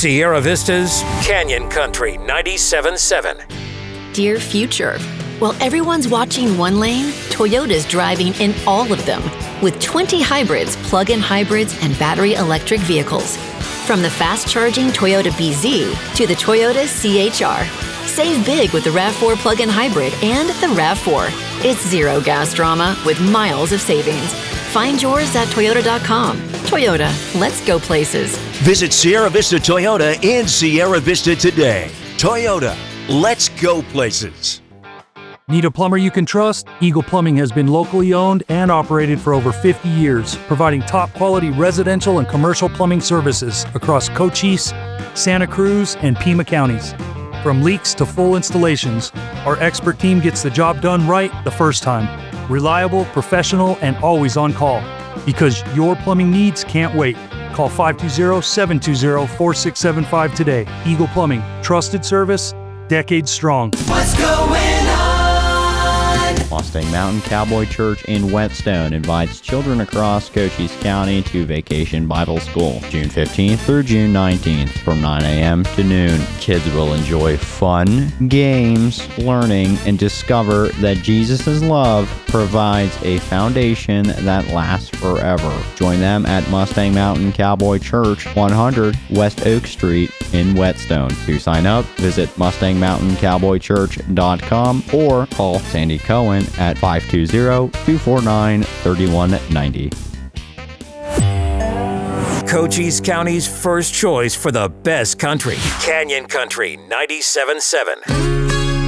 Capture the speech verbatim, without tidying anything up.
Sierra Vista's Canyon Country ninety-seven point seven. Dear future, while everyone's watching one lane, Toyota's driving in all of them with twenty hybrids, plug-in hybrids, and battery electric vehicles. From the fast-charging Toyota B Z to the Toyota C H R. Save big with the RAV four plug-in hybrid and the RAV four. It's zero gas drama with miles of savings. Find yours at toyota dot com. Toyota, let's go places. Visit Sierra Vista Toyota in Sierra Vista today. Toyota, let's go places. Need a plumber you can trust? Eagle Plumbing has been locally owned and operated for over fifty years, providing top-quality residential and commercial plumbing services across Cochise, Santa Cruz, and Pima counties. From leaks to full installations, our expert team gets the job done right the first time. Reliable, professional, and always on call. Because your plumbing needs can't wait. Call five two zero, seven two zero, four six seven five today. Eagle Plumbing, trusted service, decades strong. What's going on? Mustang Mountain Cowboy Church in Whetstone invites children across Cochise County to Vacation Bible School, June fifteenth through June nineteenth from nine a.m. to noon. Kids will enjoy fun, games, learning, and discover that Jesus' love provides a foundation that lasts forever. Join them at Mustang Mountain Cowboy Church, one hundred West Oak Street in Whetstone. To sign up, visit mustang mountain cowboy church dot com or call Sandy Cohen at five two zero, two four nine, three one nine zero. Cochise County's first choice for the best country. Canyon Country ninety-seven point seven.